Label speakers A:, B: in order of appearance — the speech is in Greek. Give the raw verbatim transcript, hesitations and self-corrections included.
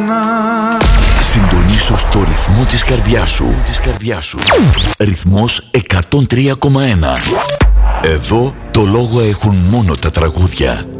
A: ξανά.
B: Συντονίσου στο ρυθμό της καρδιάς σου. Της καρδιάς σου. Ρυθμός εκατόν τρία κόμμα ένα. Εδώ το λόγο έχουν μόνο τα τραγούδια.